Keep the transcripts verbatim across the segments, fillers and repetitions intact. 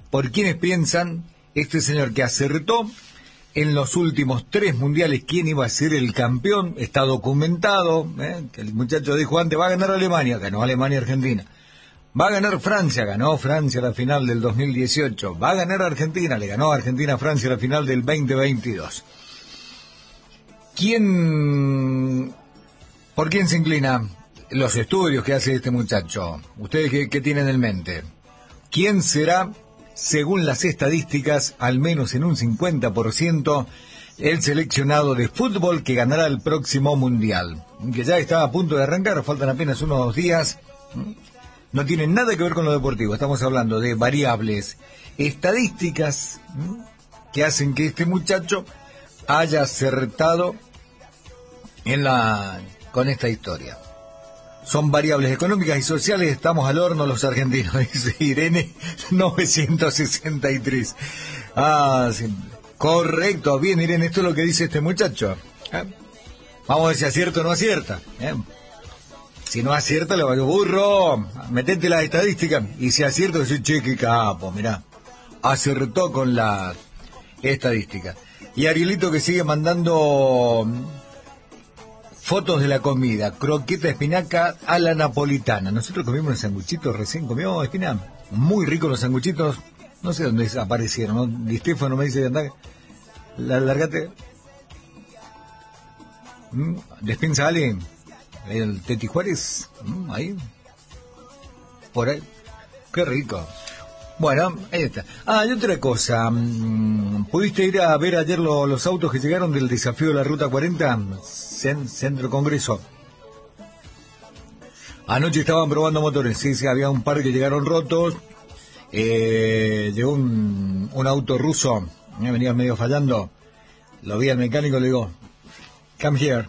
por quienes piensan este señor que acertó en los últimos tres mundiales quién iba a ser el campeón. Está documentado, ¿eh? Que el muchacho dijo antes, va a ganar Alemania, ganó Alemania-Argentina. Va a ganar Francia, ganó Francia la final del dos mil dieciocho. Va a ganar Argentina, le ganó Argentina a Francia la final del veinte veintidós. ¿Quién, por quién se inclina? Los estudios que hace este muchacho. ¿Ustedes qué, qué tienen en mente? ¿Quién será, según las estadísticas, al menos en un cincuenta por ciento, el seleccionado de fútbol que ganará el próximo Mundial? Que ya está a punto de arrancar, faltan apenas unos días. No tiene nada que ver con lo deportivo, estamos hablando de variables estadísticas que hacen que este muchacho haya acertado en la con esta historia. Son variables económicas y sociales, estamos al horno los argentinos, dice Irene novecientos sesenta y tres. Ah, sí. Correcto, bien Irene, esto es lo que dice este muchacho. ¿Eh? Vamos a ver si acierta o no acierta. ¿Eh? Si no acierta, le va a decir, burro, metete la estadística. Y si acierta, dice, che, qué capo, mirá. Acertó con la estadística. Y Arielito que sigue mandando fotos de la comida. Croqueta de espinaca a la napolitana. Nosotros comimos unos sanguchitos, recién comió espina. Muy ricos los sanguchitos. No sé dónde aparecieron, ¿no? Di Stefano me dice, anda, la, largate. ¿Mm? Despensa Ale. El Teti Juárez, ¿Mm? Ahí. Por ahí. Qué rico. Bueno, ahí está. Ah, y otra cosa. ¿Pudiste ir a ver ayer lo, los autos que llegaron del desafío de la Ruta cuarenta? Cen, Centro Congreso. Anoche estaban probando motores. Sí, sí, había un par que llegaron rotos. Eh, llegó un, un auto ruso. Me venía medio fallando. Lo vi al mecánico y le digo, come here.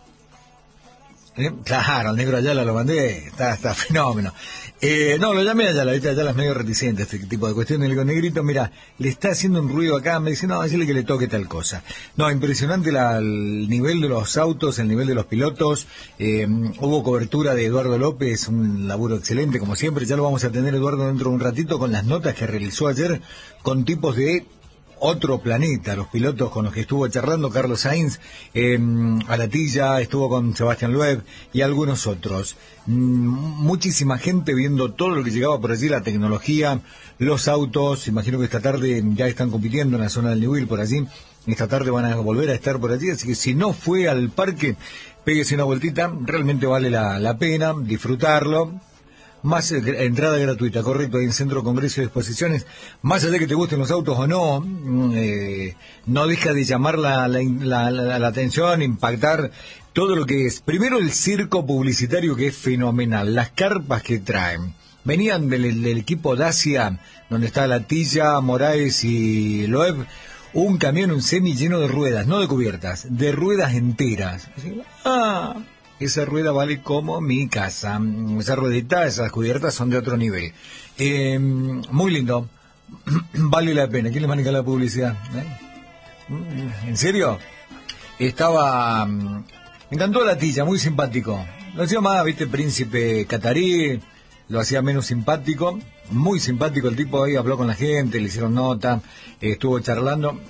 Claro, el negro Ayala lo mandé, está, está fenómeno. Eh, no, lo llamé a Ayala, ¿viste? Ayala es medio reticente a este tipo de cuestiones. Le digo, negrito, mira, le está haciendo un ruido acá, me dice, no, decirle que le toque tal cosa. No, impresionante la, el nivel de los autos, el nivel de los pilotos. Eh, hubo cobertura de Eduardo López, un laburo excelente, como siempre. Ya lo vamos a tener, Eduardo, dentro de un ratito, con las notas que realizó ayer con tipos de otro planeta, los pilotos con los que estuvo charlando, Carlos Sainz, eh, Alatilla, estuvo con Sebastián Loeb y algunos otros. Mm, muchísima gente viendo todo lo que llegaba por allí, la tecnología, los autos. Imagino que esta tarde ya están compitiendo en la zona del Newell por allí. Esta tarde van a volver a estar por allí, así que si no fue al parque, péguese una vueltita, realmente vale la, la pena disfrutarlo. Más eh, entrada gratuita, correcto, ahí en Centro Congreso de Exposiciones. Más allá de que te gusten los autos o no, eh, no deja de llamar la, la, la, la, la atención, impactar todo lo que es. Primero el circo publicitario, que es fenomenal, las carpas que traen. Venían del, del equipo Dacia, donde está Latilla, Moraes y Loeb, un camión, un semi lleno de ruedas, no de cubiertas, de ruedas enteras. Así, ah... esa rueda vale como mi casa. Esa ruedita, esas cubiertas son de otro nivel. Eh, muy lindo. Vale la pena. ¿Quién le maneja la publicidad? ¿Eh? ¿En serio? Estaba... Me encantó Latilla, muy simpático. Lo hacía más, viste, príncipe catarí, lo hacía menos simpático. Muy simpático el tipo ahí, habló con la gente, le hicieron nota, eh, estuvo charlando.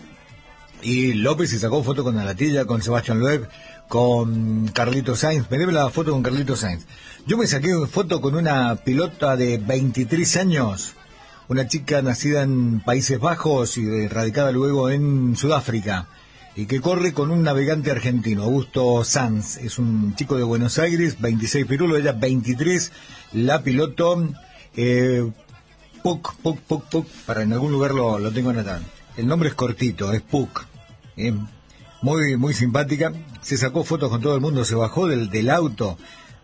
Y López se sacó foto con Alatilla, con Sebastián Loeb, con Carlitos Sainz. Me debe la foto con Carlitos Sainz. Yo me saqué una foto con una pilota de veintitrés años, una chica nacida en Países Bajos y radicada luego en Sudáfrica, y que corre con un navegante argentino, Augusto Sanz. Es un chico de Buenos Aires, veintiséis pirulos, ella veintitrés, la piloto, eh, Puc, Puc, Puc, Puc, para en algún lugar lo, lo tengo anotado. El nombre es cortito, es Puc. Eh, muy muy simpática, se sacó fotos con todo el mundo, se bajó del, del auto,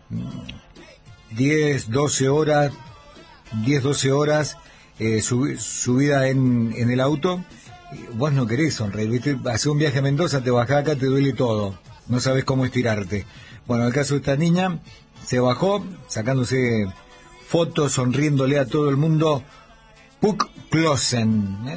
diez, doce horas, diez, doce horas, eh, sub, subida en, en el auto. Vos no querés sonreír, ¿viste? Hace un viaje a Mendoza, te bajás acá, te duele todo, no sabes cómo estirarte. Bueno, en el caso de esta niña, se bajó, sacándose fotos, sonriéndole a todo el mundo. Puc Clausen, ¿eh?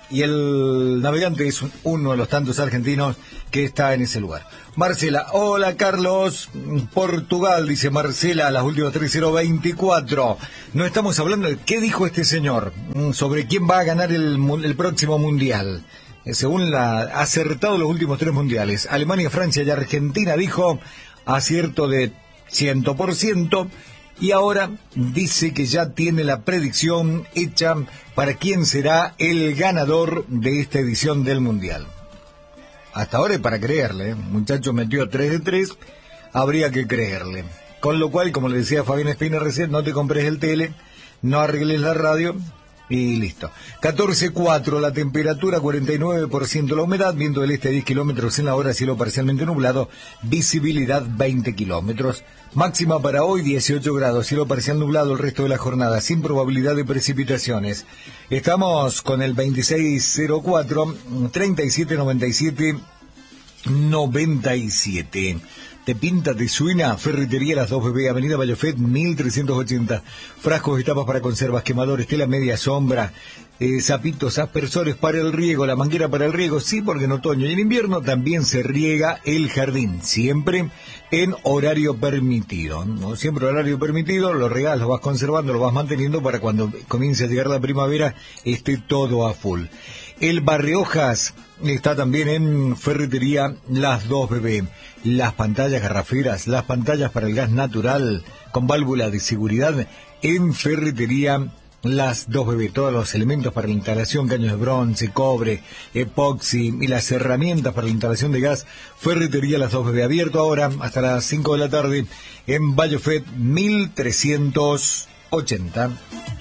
y el navegante es uno de los tantos argentinos que está en ese lugar. Marcela, hola Carlos, Portugal, dice Marcela, las últimas tres cero veinticuatro. No estamos hablando de qué dijo este señor sobre quién va a ganar el, el próximo mundial. Según la acertado los últimos tres mundiales, Alemania, Francia y Argentina, dijo acierto de cien por ciento. Y ahora dice que ya tiene la predicción hecha para quién será el ganador de esta edición del Mundial. Hasta ahora es para creerle, ¿eh? Muchacho metió tres de tres, habría que creerle. Con lo cual, como le decía Fabián Espina recién, no te compres el tele, no arregles la radio y listo. catorce cuatro la temperatura, cuarenta y nueve por ciento la humedad, viento del este a diez kilómetros en la hora, cielo parcialmente nublado, visibilidad veinte kilómetros. Máxima para hoy dieciocho grados, cielo parcial nublado el resto de la jornada, sin probabilidad de precipitaciones. Estamos con el veintiséis cero cuatro, treinta y siete noventa y siete, noventa y siete. ¿Te pinta, te suena? Ferretería Las Dos Bebé, Avenida Vallofet, mil trescientos ochenta. Frascos y tapas para conservas, quemadores, tela media sombra, eh, zapitos, aspersores para el riego, la manguera para el riego, sí, porque en otoño y en invierno también se riega el jardín, siempre en horario permitido, ¿no? Siempre horario permitido, lo regas, lo vas conservando, lo vas manteniendo para cuando comience a llegar la primavera esté todo a full. El Barriojas está también en Ferretería Las Dos Bebé. Las pantallas garraferas, las pantallas para el gas natural con válvula de seguridad en Ferretería Las Dos Bebé. Todos los elementos para la instalación, caños de bronce, cobre, epoxi y las herramientas para la instalación de gas. Ferretería Las Dos Bebé, abierto ahora hasta las cinco de la tarde en Vallofet mil trescientos ochenta.